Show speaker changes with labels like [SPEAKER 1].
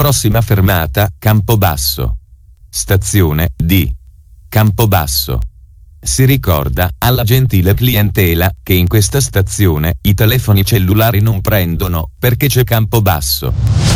[SPEAKER 1] Prossima fermata, Campobasso. Stazione D. Campobasso. Si ricorda, alla gentile clientela, che in questa stazione, i telefoni cellulari non prendono, perché c'è Campobasso.